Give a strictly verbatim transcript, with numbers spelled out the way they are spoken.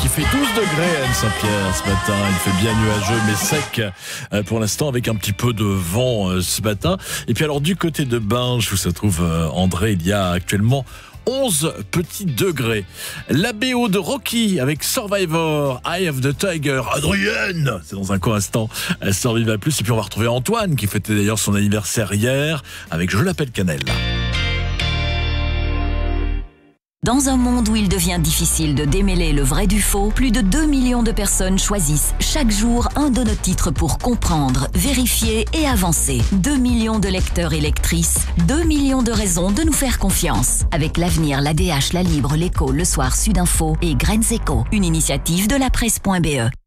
fait douze degrés à Anne-Saint-Pierre ce matin. Il fait bien nuageux mais sec euh, pour l'instant, avec un petit peu de vent euh, ce matin. Et puis alors du côté de Binge où se trouve euh, André, il y a actuellement onze petits degrés. La B O de Rocky avec Survivor, Eye of the Tiger, Adrienne, c'est dans un court instant, elle survive à plus. Et puis on va retrouver Antoine qui fêtait d'ailleurs son anniversaire hier avec Je l'appelle Cannelle. Dans un monde où il devient difficile de démêler le vrai du faux, plus de deux millions de personnes choisissent chaque jour un de nos titres pour comprendre, vérifier et avancer. deux millions de lecteurs et lectrices, deux millions de raisons de nous faire confiance. Avec l'Avenir, l'A D H, La Libre, l'Écho, Le Soir, Sud Info et Graines Éco, une initiative de la presse point B E.